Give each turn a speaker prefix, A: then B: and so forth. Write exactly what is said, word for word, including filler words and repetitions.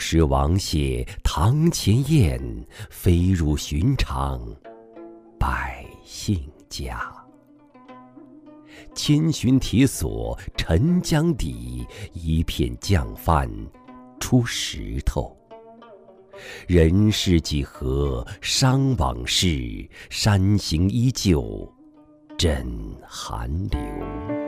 A: 时王谢堂前燕，飞入寻常百姓家。千寻铁锁沉江底，一片酱饭出石头。人世几何伤往事，山形依旧枕寒流。